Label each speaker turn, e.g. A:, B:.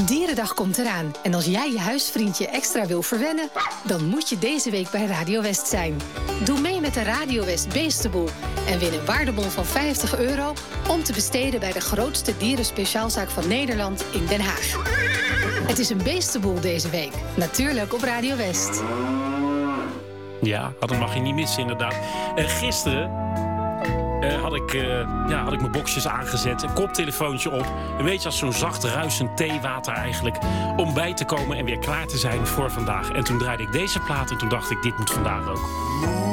A: Dierendag komt eraan. En als jij je huisvriendje extra wil verwennen, dan moet je deze week bij Radio West zijn. Doe mee met de Radio West Beestenboel en win een waardebon van €50 om te besteden bij de grootste dierenspeciaalzaak van Nederland in Den Haag. Het is een beestenboel deze week. Natuurlijk op Radio West.
B: Ja, dat mag je niet missen inderdaad. Gisteren had ik mijn boxjes aangezet, een koptelefoontje op. Een beetje als zo'n zacht ruisend theewater eigenlijk. Om bij te komen en weer klaar te zijn voor vandaag. En toen draaide ik deze plaat en toen dacht ik, dit moet vandaag ook.